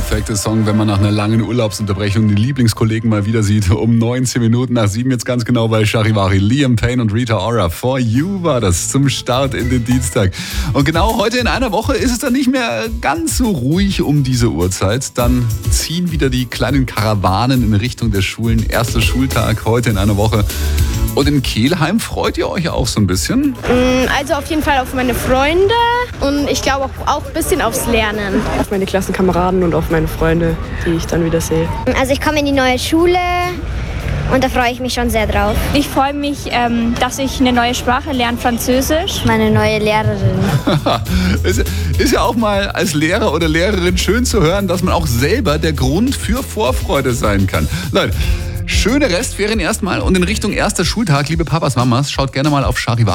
perfekte Song, wenn man nach einer langen Urlaubsunterbrechung die Lieblingskollegen mal wieder sieht. Um 19 Minuten nach 7 jetzt ganz genau bei Charivari. Liam Payne und Rita Ora. For You war das zum Start in den Dienstag. Und genau heute in einer Woche ist es dann nicht mehr ganz so ruhig um diese Uhrzeit. Dann ziehen wieder die kleinen Karawanen in Richtung der Schulen. Erster Schultag heute in einer Woche. Und in Kelheim freut ihr euch auch so ein bisschen? Also auf jeden Fall auf meine Freunde und ich glaube auch ein bisschen aufs Lernen. Auf meine Klassenkameraden und auf meine Freunde, die ich dann wieder sehe. Also ich komme in die neue Schule und da freue ich mich schon sehr drauf. Ich freue mich, dass ich eine neue Sprache lerne, Französisch. Meine neue Lehrerin. Ist ja auch mal als Lehrer oder Lehrerin schön zu hören, dass man auch selber der Grund für Vorfreude sein kann. Leute, schöne Restferien erstmal und in Richtung erster Schultag, liebe Papas, Mamas, schaut gerne mal auf Charivari.